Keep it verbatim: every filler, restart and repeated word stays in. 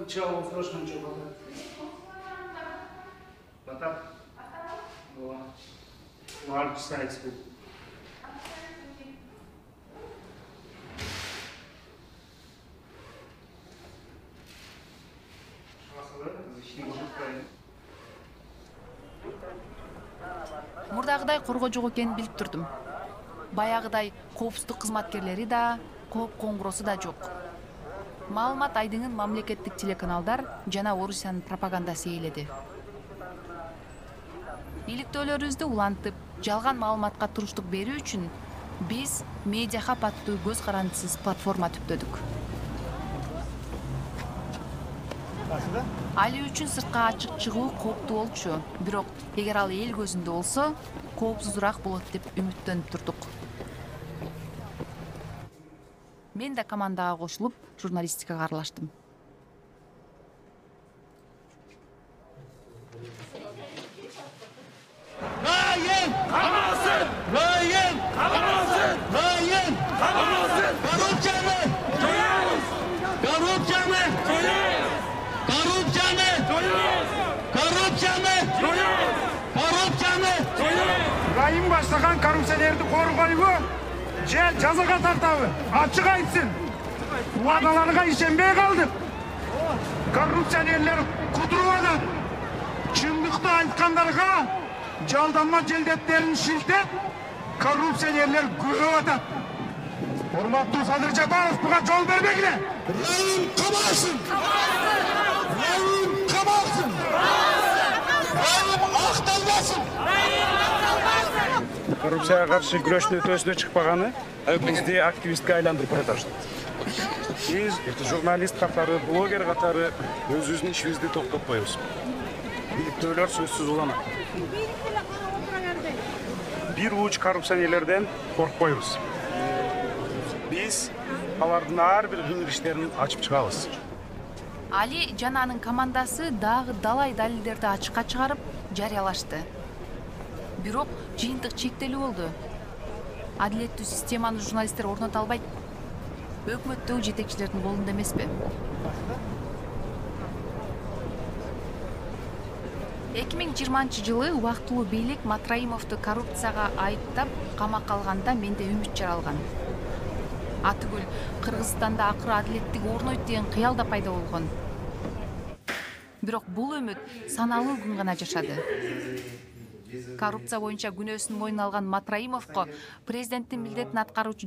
Ничего страшного, ничего. Потом. Large size. Мурдагыдай коргоо жок экенин билип турдум. Баягыдай коопсуздук кызматкерлери да, кооп коңгуросу да жок. Маалымат айдыңын мамлекеттик телеканалдар жана Орусиянын пропагандасы ээледи. Иликтөөлөрүбүздү улантып, жалган маалыматка туруштук берүү үчүн биз Медиахаб аттуу көз карандысыз платформа түптөдүк. Али үчүн сыртка ачык чыгуу кооптуу болчу, бирок эгер ал эл көзүндө болсо, коопсузураак болот деп үмүттөнүп турдук. Мен да командага кошулуп, журналистикага аралаштым. Rayın! Kamalsın! Rayın! Kamalsın! Rayın! Kamalsın! Korupçanı! Soyuz! Korupçanı! Soyuz! Korupçanı! Soyuz! Korupçanı! Soyuz! Korupçanı! Soyuz! Rayın başlagan korrupsiyalardı korgoybu, же жазага тартабы, ачык айтсын. Вадаларга ишенбей калдык. Коррупционерлер кудуруп атат. Чындыкты айткандарга жалданма желдеттерин шилтеп, коррупционерлер көбөйүп атат. Урматтуу Садыр Жапаров буга жол бербегиле. Rayın kamalsın! Rayın kamalsın! Rayın aktалбасын! Коррупцияга каршы күрөштүн өтөсүнө чыкпаганы бизди активистке айландырып атышты. Биз журналист катары, блогер катары өзүбүздүн ишибизди токтотпойбуз. Иликтөөлөр сөзсүз уланат. Бир уч коррупционерлерден коркпойбуз. Биз алардын ар бир кылмыштерин ачып чыгабыз. Али жана анын командасы дагы далай далилдерди ачыкка чыгарып, жарыялашты. Бирок жыйынтык чектелүү болду. Адилеттүү системаны журналисттер орното албайт. Өкмөттөгү жетекчилердин колунда эмеспи? эки миң жыйырманчы жылы убактылуу бийлик Матраимовду коррупцияга айыптап камакка алганда менде үмүт жаралган. Атүгүл Кыргызстанда акыры адилеттик орнойт деген кыял да пайда болгон. Бирок бул үмүт саналуу күн гана жашады. Коррупция боюнча күнөөсүн мойнуна алган Матраимовго президенттин милдетин аткаруучу